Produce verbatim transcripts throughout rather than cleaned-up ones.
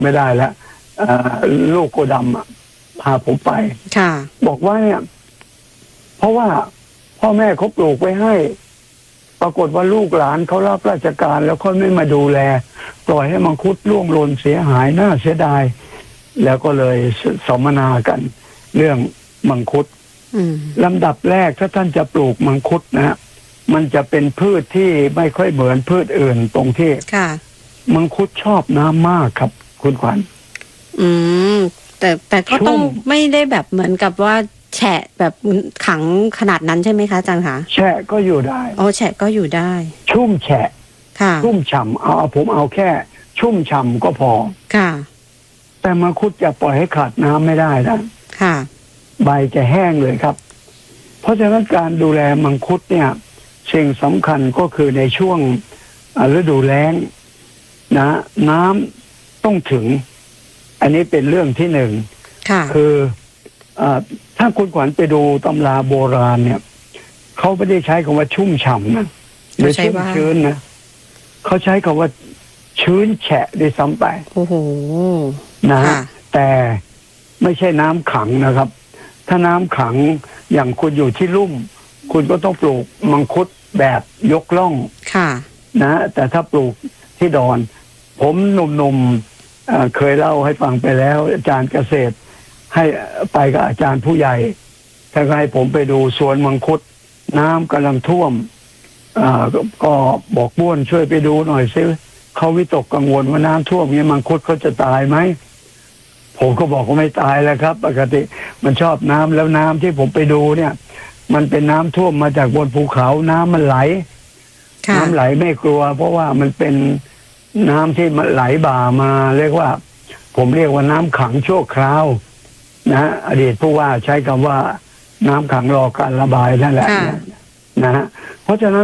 ไม่ได้แล้วลูกโกดำอ่ะพาผมไปบอกว่าเนี่ยเพราะว่าพ่อแม่เขาปลูกไว้ให้ปรากฏว่าลูกหลานเขารับราชการแล้วเขาไม่มาดูแลปล่อยให้มังคุดร่วงหล่นเสียหายน่าเสียดายแล้วก็เลยสมนากันเรื่องมังคุดลำดับแรกถ้าท่านจะปลูกมังคุดนะมันจะเป็นพืชที่ไม่ค่อยเหมือนพืชอื่นตรงที่มังคุดชอบน้ำมากครับคุณขวัญอืมแต่แต่ก็ต้องไม่ได้แบบเหมือนกับว่าแฉะแบบขังขนาดนั้นใช่ไหมคะอาจารย์คะแฉะก็อยู่ได้อ๋อแฉะก็อยู่ได้ชุ่มแฉะค่ะชุ่มฉ่ำเอาผมเอาแค่ชุ่มฉ่ำก็พอค่ะแต่มังคุดจะปล่อยให้ขาดน้ำไม่ได้นะค่ะใบจะแห้งเลยครับเพราะฉะนั้นการดูแลมังคุดเนี่ยสิ่งสำคัญก็คือในช่วงฤดูแล้งนะน้ำต้องถึงอันนี้เป็นเรื่องที่หนึ่งคือถ้าคุณขวัญไปดูตำราโบราณเนี่ยเขาไม่ได้ใช้คำว่าชุ่มฉ่ำนะหรือชุ่มชื้นนะเขาใช้คำว่าชื้นแฉะด้วยซ้ำไปโอ้โหนะแต่ไม่ใช่น้ำขังนะครับถ้าน้ำขังอย่างคุณอยู่ที่ลุ่มคุณก็ต้องปลูกมังคุดแบบยกล่องค่ะนะแต่ถ้าปลูกที่ดอนผมหนุ่มๆเคยเล่าให้ฟังไปแล้วอาจารย์เกษตรให้ไปกับอาจารย์ผู้ใหญ่ท่านให้ผมไปดูสวนมังคุดน้ำกำลังท่วมก็บอกบ้วนช่วยไปดูหน่อยซิเขาวิตกกังวลว่าน้ำท่วมนี้มังคุดเขาจะตายไหมผมก็บอกว่าไม่ตายแล้วครับปกติมันชอบน้ำแล้วน้ำที่ผมไปดูเนี่ยมันเป็นน้ำท่วมมาจากบนภูเขาน้ำมันไหลน้ำไหลไม่กลัวเพราะว่ามันเป็นน้ำที่มันไหลบ่ามาเรียกว่าผมเรียกว่าน้ำขังชั่วคราวนะอดีตผู้ว่าใช้คำว่าน้ำขังรอการระบายนั่นแหละนะฮะเพราะฉะนั้น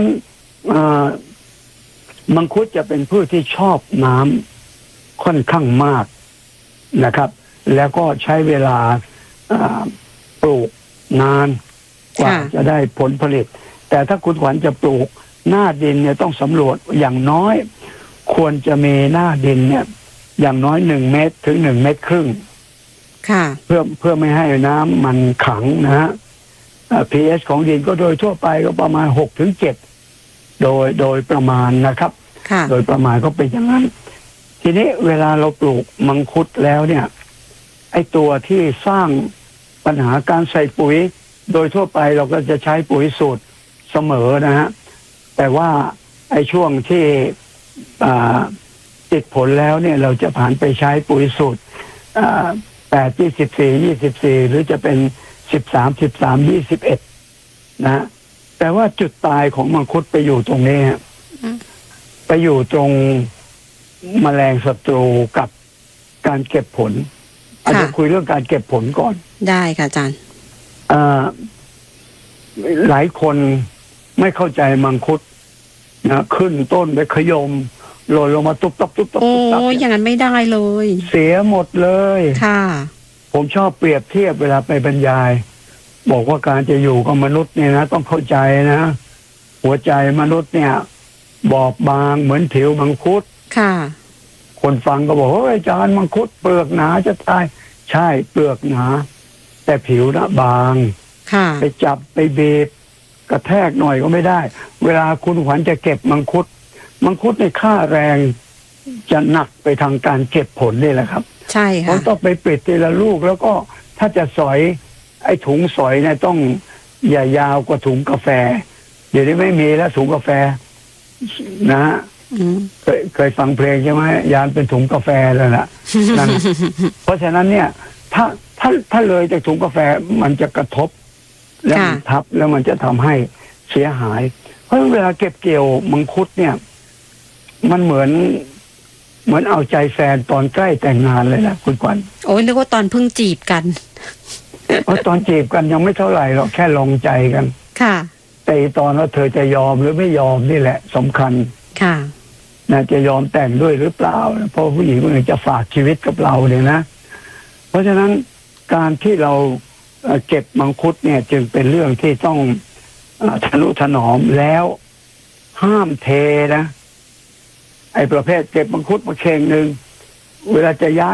มังคุดจะเป็นพืชที่ชอบน้ำค่อนข้างมากนะครับแล้วก็ใช้เวลาปลูกนานกว่าจะได้ผลผลิตแต่ถ้าคุณขวัญจะปลูกหน้าดินเนี่ยต้องสำรวจอย่างน้อยควรจะมีหน้าดินเนี่ยอย่างน้อยหนึ่งเมตรถึงหนึ่งเมตรครึ่งเพื่อเพื่อไม่ให้น้ำมันขังนะฮะ pH ของดินก็โดยทั่วไปก็ประมาณหกถึงเจ็ดโดยโดยประมาณนะครับโดยประมาณก็เป็นอย่างนั้นทีนี้เวลาเราปลูกมังคุดแล้วเนี่ยไอ้ตัวที่สร้างปัญหาการใส่ปุ๋ยโดยทั่วไปเราก็จะใช้ปุ๋ยสูตรเสมอนะฮะแต่ว่าไอ้ช่วงที่ติดผลแล้วเนี่ยเราจะผ่านไปใช้ปุ๋ยสูตรแปดยี่สิบสี่ยี่สิบสี่หรือจะเป็นสิบสามสิบสามยี่สิบเอ็ดนะแต่ว่าจุดตายของมังคุดไปอยู่ตรงนี้ไปอยู่ตรงแมลงศัตรูกับการเก็บผลอาจจะคุยเรื่องการเก็บผลก่อนได้ค่ะอาจารย์หลายคนไม่เข้าใจมังคุดนะขึ้นต้นไปขยมโรยลงมาตุ๊บตับตุ๊บตับตุ๊บตับโอ้อย่างนั้นไม่ได้เลยเสียหมดเลยค่ะผมชอบเปรียบเทียบเวลาไปบรรยายบอกว่าการจะอยู่กับมนุษย์เนี่ยนะต้องเข้าใจนะหัวใจมนุษย์เนี่ยบอบบางเหมือนผิวมังคุดค่ะคนฟังก็บอกว่าอาจารย์มังคุดเปลือกหนาจะตายใช่เปลือกหนาแต่ผิวนะบางค่ะไปจับไปบีบกระแทกหน่อยก็ไม่ได้เวลาคุณขวัญจะเก็บมังคุดมังคุดในค่าแรงจะหนักไปทางการเก็บผลนี่แหละครับใช่ค่ะผมต้องไปปิดทีละลูกแล้วก็ถ้าจะสอยไอ้ถุงสอยเนี่ยต้องอย่ายาวกว่าถุงกาแฟเดี๋ยวนี้ไม่มีแล้วถุงกาแฟนะฮะเคยเคยฟังเพลงใช่ไหมยานเป็นถุงกาแฟแล้วล่ะนั่นเพราะฉะนั้นเนี่ยถ้าถ้าถ้าเลยจากถุงกาแฟมันจะกระทบแล้วมันทับแล้วมันจะทำให้เสียหายเพราะเวลาเก็บเกี่ยวมังคุดเนี่ยมันเหมือนเหมือนเอาใจแฟนตอนใกล้แต่งงานเลยนะคุณขวัญโอ้ยนึกว่าตอนเพิ่งจีบกันเพราะตอนจีบกันยังไม่เท่าไหร่หรอกแค่ลองใจกันค่ะแต่ตอนว่าเธอจะยอมหรือไม่ยอมนี่แหละสำคัญค่ะนะจะยอมแต่งด้วยหรือเปล่าเพราะผู้หญิงคนหนึ่งจะฝากชีวิตกับเราเนี่ยนะเพราะฉะนั้นการที่เราเก็บมังคุดเนี่ยจึงเป็นเรื่องที่ต้องทนุถนอมแล้วห้ามเทนะไอ้ประเภทเก็บมังคุดมาเข่งหนึ่งเวลาจะย้าย